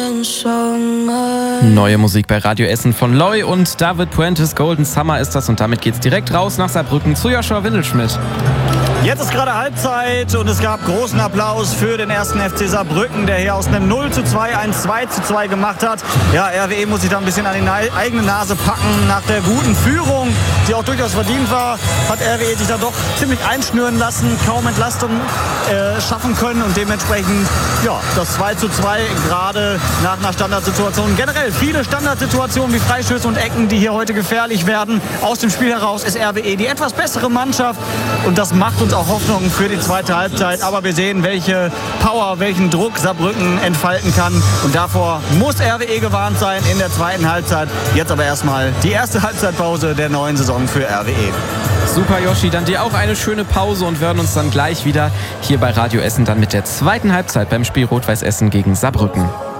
Neue Musik bei Radio Essen von Loy und David Puentes. Golden Summer ist das und damit geht's direkt raus nach Saarbrücken zu Joshua Windelschmidt. Jetzt ist gerade Halbzeit und es gab großen Applaus für den ersten FC Saarbrücken, der hier aus einem 0:2 ein 2:2 gemacht hat. Ja, RWE muss sich da ein bisschen an die eigene Nase packen. Nach der guten Führung, die auch durchaus verdient war, hat RWE sich da doch ziemlich einschnüren lassen, kaum Entlastung schaffen können und dementsprechend ja, das 2:2 gerade nach einer Standardsituation. Generell viele Standardsituationen wie Freistöße und Ecken, die hier heute gefährlich werden. Aus dem Spiel heraus ist RWE die etwas bessere Mannschaft und das macht uns auch Hoffnung für die zweite Halbzeit. Aber wir sehen, welche Power, welchen Druck Saarbrücken entfalten kann. Und davor muss RWE gewarnt sein in der zweiten Halbzeit. Jetzt aber erstmal die erste Halbzeitpause der neuen Saison für RWE. Super, Joshi, dann dir auch eine schöne Pause und wir hören uns dann gleich wieder hier bei Radio Essen dann mit der zweiten Halbzeit beim Spiel Rot-Weiß Essen gegen Saarbrücken.